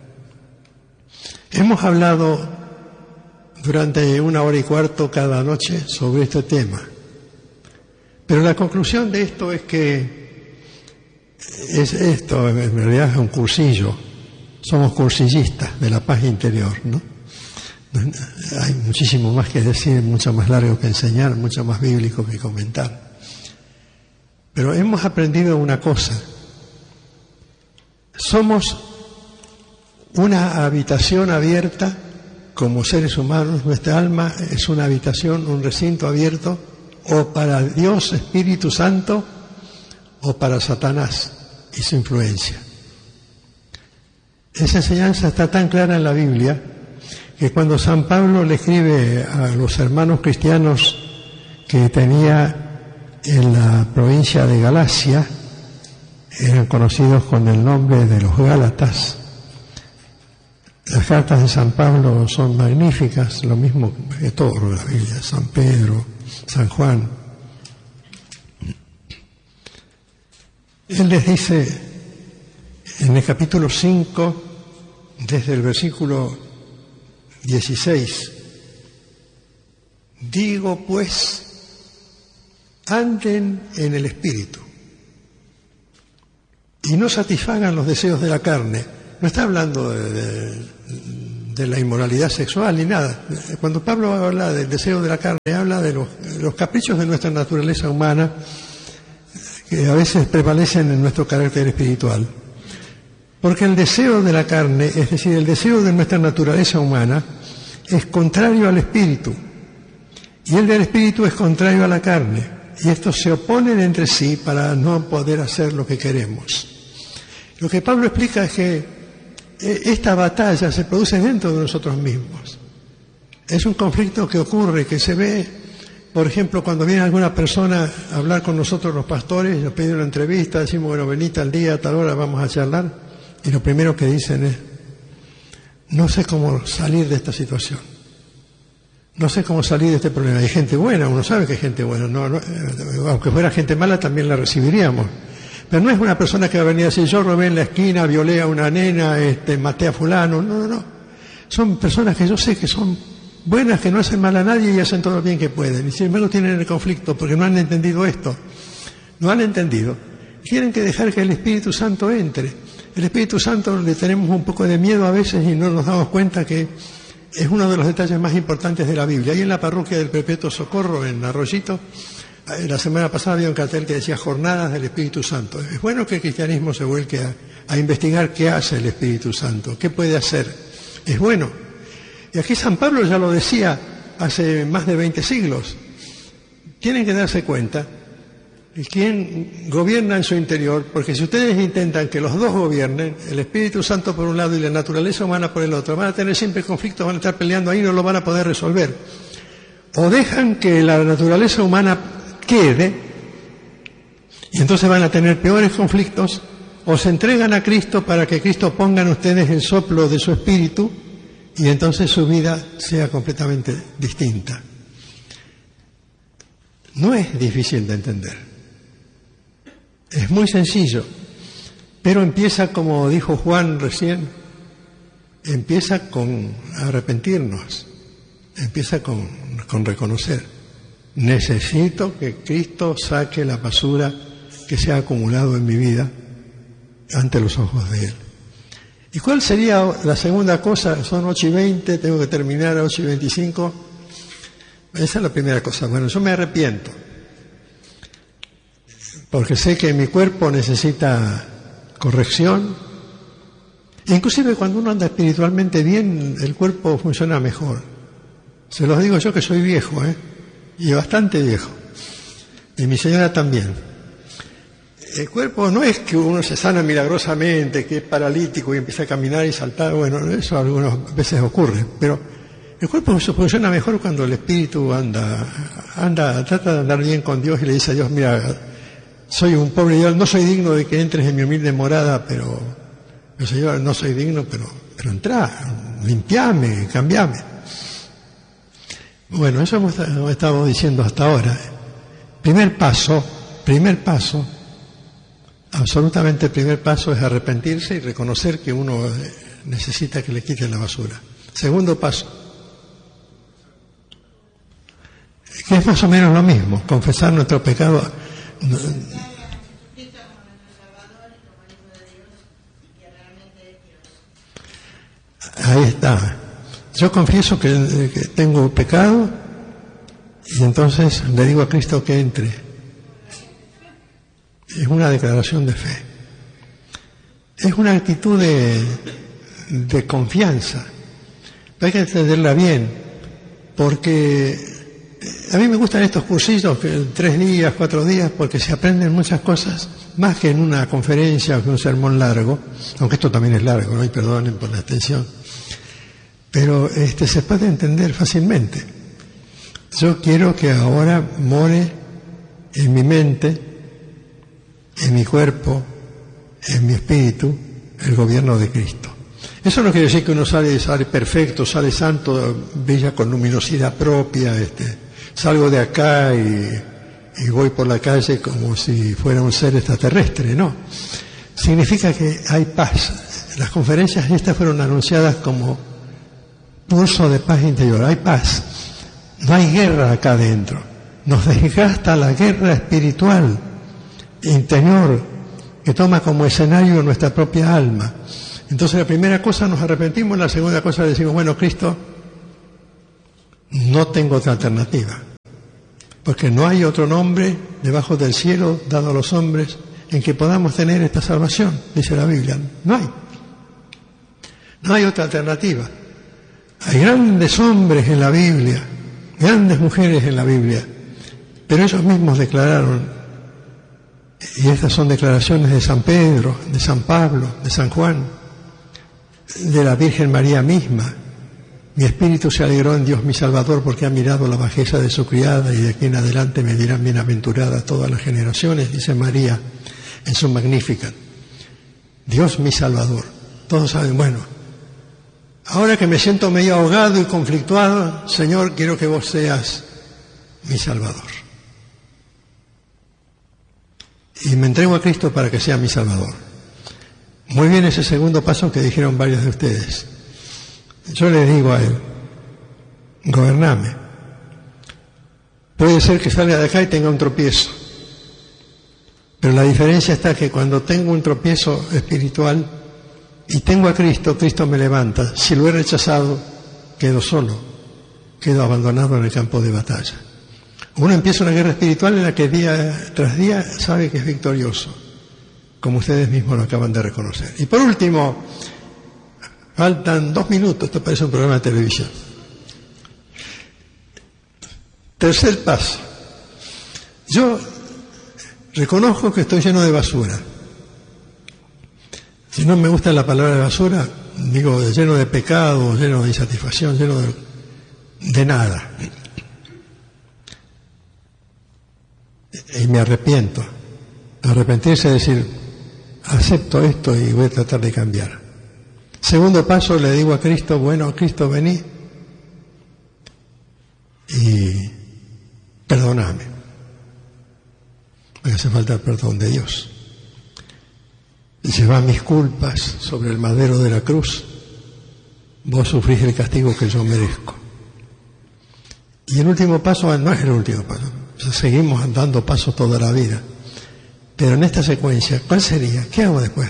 Hemos hablado durante una hora y cuarto cada noche sobre este tema, pero la conclusión de esto es que es esto, en realidad es un cursillo. Somos cursillistas de la paz interior, ¿no? Hay muchísimo más que decir, mucho más largo que enseñar, mucho más bíblico que comentar. Pero hemos aprendido una cosa. Somos una habitación abierta como seres humanos. Nuestra alma es una habitación, un recinto abierto, o para Dios, Espíritu Santo, o para Satanás y su influencia. Esa enseñanza está tan clara en la Biblia que cuando San Pablo le escribe a los hermanos cristianos que tenía en la provincia de Galacia, eran conocidos con el nombre de los Gálatas. Las cartas de San Pablo son magníficas, lo mismo que todo la Biblia, San Pedro, San Juan. Él les dice en el capítulo cinco, desde el versículo dieciséis, digo pues, anden en el Espíritu y no satisfagan los deseos de la carne. No está hablando de, de, de la inmoralidad sexual ni nada. Cuando Pablo habla del deseo de la carne, habla de los, de los caprichos de nuestra naturaleza humana que a veces prevalecen en nuestro carácter espiritual. Porque el deseo de la carne, es decir, el deseo de nuestra naturaleza humana, es contrario al espíritu. Y el del espíritu es contrario a la carne. Y estos se oponen entre sí para no poder hacer lo que queremos. Lo que Pablo explica es que esta batalla se produce dentro de nosotros mismos. Es un conflicto que ocurre, que se ve, por ejemplo, cuando viene alguna persona a hablar con nosotros los pastores, nos piden una entrevista, decimos, bueno, venite al día, a tal hora vamos a charlar. Y lo primero que dicen es, no sé cómo salir de esta situación. No sé cómo salir de este problema. Hay gente buena, uno sabe que hay gente buena. No, no, aunque fuera gente mala también la recibiríamos. Pero no es una persona que va a venir a decir, yo robé en la esquina, violé a una nena, este, maté a fulano. No, no, no. Son personas que yo sé que son buenas, que no hacen mal a nadie y hacen todo lo bien que pueden. Y sin embargo tienen el conflicto porque no han entendido esto. No han entendido. Quieren que dejar que el Espíritu Santo entre. El Espíritu Santo le tenemos un poco de miedo a veces y no nos damos cuenta que es uno de los detalles más importantes de la Biblia. Ahí en la parroquia del Perpetuo Socorro, en Arroyito, la semana pasada había un cartel que decía Jornadas del Espíritu Santo. Es bueno que el cristianismo se vuelque a, a investigar qué hace el Espíritu Santo, qué puede hacer. Es bueno. Y aquí San Pablo ya lo decía hace más de veinte siglos. Tienen que darse cuenta quién gobierna en su interior, porque si ustedes intentan que los dos gobiernen, el Espíritu Santo por un lado y la naturaleza humana por el otro, van a tener siempre conflictos, van a estar peleando ahí y no lo van a poder resolver. O dejan que la naturaleza humana quede, y entonces van a tener peores conflictos, o se entregan a Cristo para que Cristo ponga en ustedes el soplo de su espíritu y entonces su vida sea completamente distinta. No es difícil de entender, es muy sencillo, pero empieza, como dijo Juan recién, empieza con arrepentirnos, empieza con, con reconocer. Necesito que Cristo saque la basura que se ha acumulado en mi vida ante los ojos de Él. ¿Y cuál sería la segunda cosa? Son ocho y veinte, tengo que terminar a ocho y veinticinco. Esa es la primera cosa. Bueno, yo me arrepiento, porque sé que mi cuerpo necesita corrección. Inclusive cuando uno anda espiritualmente bien, el cuerpo funciona mejor. Se los digo yo que soy viejo, ¿eh? Y bastante viejo. Y mi señora también. El cuerpo no es que uno se sana milagrosamente, que es paralítico y empieza a caminar y saltar. Bueno, eso algunas veces ocurre. Pero el cuerpo funciona mejor cuando el espíritu anda, anda, trata de andar bien con Dios y le dice a Dios, mira, soy un pobre Dios, no soy digno de que entres en mi humilde morada, pero, pero Señor, no soy digno, pero, pero entrá, limpiame, cambiame. Bueno, eso hemos estado diciendo hasta ahora. Primer paso, primer paso, absolutamente el primer paso es arrepentirse y reconocer que uno necesita que le quiten la basura. Segundo paso, que es más o menos lo mismo, confesar nuestro pecado. Ahí está. Yo confieso que, que tengo pecado y entonces le digo a Cristo que entre. Es una declaración de fe. Es una actitud de, de confianza. Pero hay que entenderla bien, porque a mí me gustan estos cursillos, tres días, cuatro días, porque se aprenden muchas cosas, más que en una conferencia o que un sermón largo, aunque esto también es largo, ¿no? Y perdonen por la extensión. Pero este, se puede entender fácilmente. Yo quiero que ahora more en mi mente, en mi cuerpo, en mi espíritu, el gobierno de Cristo. Eso no quiere decir que uno sale, sale perfecto, sale santo, brilla con luminosidad propia, este, salgo de acá y, y voy por la calle como si fuera un ser extraterrestre, no. Significa que hay paz. Las conferencias estas fueron anunciadas como curso de paz interior. Hay paz. No hay guerra acá adentro. Nos desgasta la guerra espiritual interior que toma como escenario nuestra propia alma. Entonces la primera cosa nos arrepentimos, la segunda cosa decimos, bueno, Cristo, no tengo otra alternativa, porque no hay otro nombre debajo del cielo dado a los hombres en que podamos tener esta salvación, dice la Biblia. No hay. No hay otra alternativa. Hay grandes hombres en la Biblia, grandes mujeres en la Biblia, pero ellos mismos declararon, y estas son declaraciones de San Pedro, de San Pablo, de San Juan, de la Virgen María misma: mi espíritu se alegró en Dios mi Salvador, porque ha mirado la bajeza de su criada, y de aquí en adelante me dirán bienaventuradas todas las generaciones, dice María en su Magnificat. Dios mi Salvador. Todos saben, bueno, ahora que me siento medio ahogado y conflictuado, Señor, quiero que vos seas mi Salvador. Y me entrego a Cristo para que sea mi Salvador. Muy bien ese segundo paso que dijeron varios de ustedes. Yo le digo a Él, gobername. Puede ser que salga de acá y tenga un tropiezo, pero la diferencia está que cuando tengo un tropiezo espiritual y tengo a Cristo, Cristo me levanta. Si lo he rechazado, quedo solo, quedo abandonado en el campo de batalla. Uno empieza una guerra espiritual en la que día tras día sabe que es victorioso, como ustedes mismos lo acaban de reconocer. Y por último, faltan dos minutos, esto parece un programa de televisión. Tercer paso. Yo reconozco que estoy lleno de basura. Si no me gusta la palabra basura, digo lleno de pecado, lleno de insatisfacción, lleno de, de nada. Y me arrepiento. Arrepentirse es decir, acepto esto y voy a tratar de cambiar. Segundo paso, le digo a Cristo, bueno, Cristo, vení y perdóname. Me hace falta el perdón de Dios. Lleva mis culpas sobre el madero de la cruz. Vos sufrís el castigo que yo merezco. Y el último paso, no es el último paso, seguimos andando pasos toda la vida. Pero en esta secuencia, ¿cuál sería? ¿Qué hago después?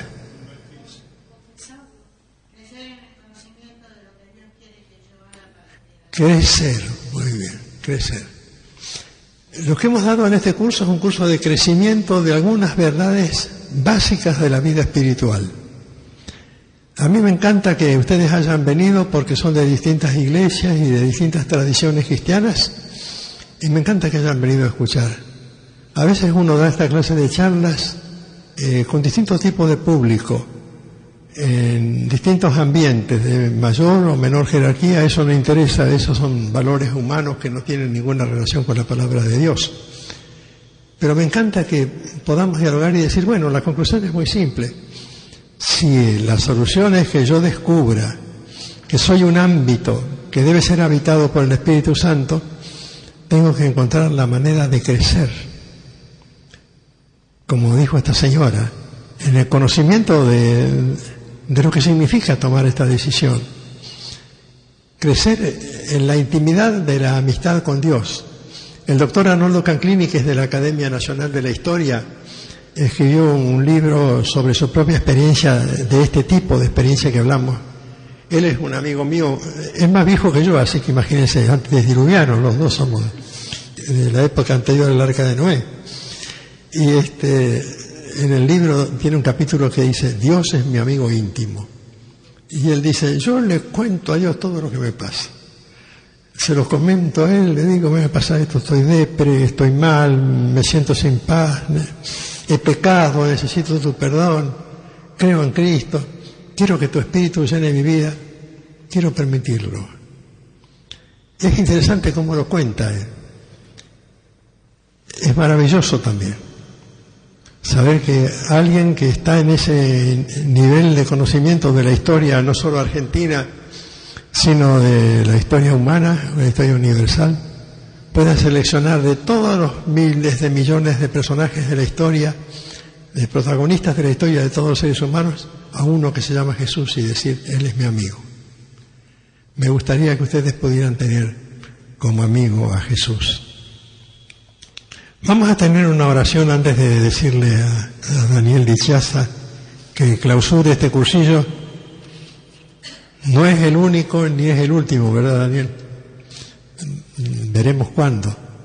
Crecer, muy bien, crecer. Lo que hemos dado en este curso es un curso de crecimiento de algunas verdades básicas de la vida espiritual. A mí me encanta que ustedes hayan venido porque son de distintas iglesias y de distintas tradiciones cristianas, y me encanta que hayan venido a escuchar. A veces uno da esta clase de charlas eh, con distintos tipos de público, en distintos ambientes de mayor o menor jerarquía. Eso no interesa, esos son valores humanos que no tienen ninguna relación con la palabra de Dios. Pero me encanta que podamos dialogar y decir, bueno, la conclusión es muy simple. Si la solución es que yo descubra que soy un ámbito que debe ser habitado por el Espíritu Santo, tengo que encontrar la manera de crecer. Como dijo esta señora, en el conocimiento de, de lo que significa tomar esta decisión. Crecer en la intimidad de la amistad con Dios. El doctor Arnoldo Canclini, que es de la Academia Nacional de la Historia, escribió un libro sobre su propia experiencia, de este tipo de experiencia que hablamos. Él es un amigo mío, es más viejo que yo, así que imagínense, antes diluvianos, los dos somos de la época anterior al Arca de Noé. Y este, en el libro tiene un capítulo que dice, Dios es mi amigo íntimo. Y él dice, yo le cuento a Dios todo lo que me pasa. Se lo comento a él, le digo, me pasa esto, estoy depre, estoy mal, me siento sin paz, he pecado, necesito tu perdón, creo en Cristo, quiero que tu Espíritu llene mi vida, quiero permitirlo. Es interesante cómo lo cuenta él. Es maravilloso también saber que alguien que está en ese nivel de conocimiento de la historia, no solo argentina, sino de la historia humana, la historia universal, pueda seleccionar de todos los miles de millones de personajes de la historia, de protagonistas de la historia de todos los seres humanos, a uno que se llama Jesús y decir, Él es mi amigo. Me gustaría que ustedes pudieran tener como amigo a Jesús. Vamos a tener una oración antes de decirle a, a Daniel Dichaza que clausure este cursillo. No es el único ni es el último, ¿verdad, Daniel? Veremos cuándo.